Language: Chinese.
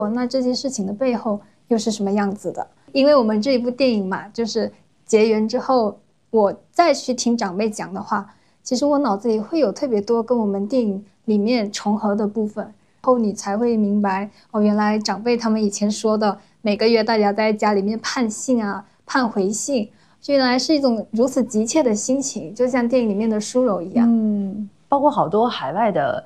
那这件事情的背后又是什么样子的？因为我们这一部电影嘛，就是结缘之后，我再去听长辈讲的话，其实我脑子里会有特别多跟我们电影里面重合的部分，后你才会明白哦，原来长辈他们以前说的每个月大家在家里面盼信啊、盼回信，原来是一种如此急切的心情，就像电影里面的舒柔一样。 包括好多海外的